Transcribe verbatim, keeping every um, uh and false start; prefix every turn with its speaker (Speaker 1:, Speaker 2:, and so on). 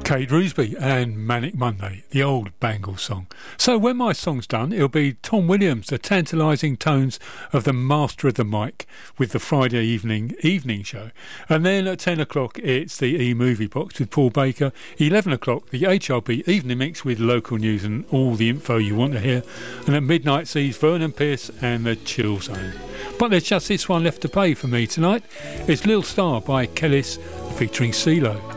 Speaker 1: Kate Roosby and Manic Monday, the old Bangles song. So when my song's done, it'll be Tom Williams, the tantalising tones of the master of the mic with the Friday evening evening show. And then at ten o'clock, it's the E-Movie Box with Paul Baker. eleven o'clock, the H R B Evening Mix with local news and all the info you want to hear. And at midnight sees Vernon Pierce and the Chill Zone. But there's just this one left to play for me tonight. It's Lil Star by Kellis featuring CeeLo.